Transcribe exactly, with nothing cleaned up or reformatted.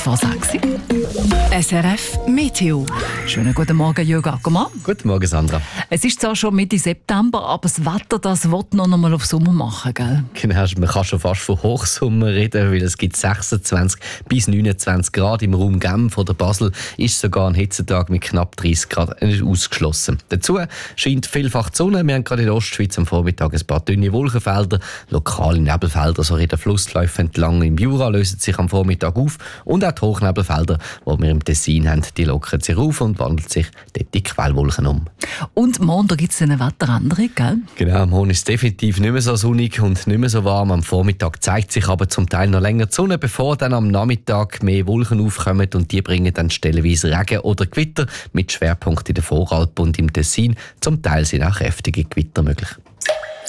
Vor sechs. S R F Meteo. Schönen guten Morgen, Jörg Ackermann. Guten Morgen, Sandra. Es ist zwar schon Mitte September, aber das Wetter das will noch einmal auf Sommer machen, gell? Genau, man kann schon fast von Hochsommer reden, weil es gibt sechsundzwanzig bis neunundzwanzig Grad im Raum Genf oder Basel. Ist sogar ein Hitzetag mit knapp dreißig Grad ausgeschlossen. Dazu scheint vielfach die Sonne. Wir haben gerade in der Ostschweiz am Vormittag ein paar dünne Wolkenfelder, lokale Nebelfelder, so in den Flussläufen entlang im Jura lösen sich am Vormittag auf und auch die Hochnebelfelder, die wir im Tessin haben, die lockern sich auf und wandeln sich dort in Quellwolken um. Und morgen gibt es eine Wetteränderung, gell? Genau, morgen ist es definitiv nicht mehr so sonnig und nicht mehr so warm. Am Vormittag zeigt sich aber zum Teil noch länger die Sonne, bevor dann am Nachmittag mehr Wolken aufkommen und die bringen dann stellenweise Regen oder Gewitter mit Schwerpunkt in der Voralpen und im Tessin. Zum Teil sind auch kräftige Gewitter möglich.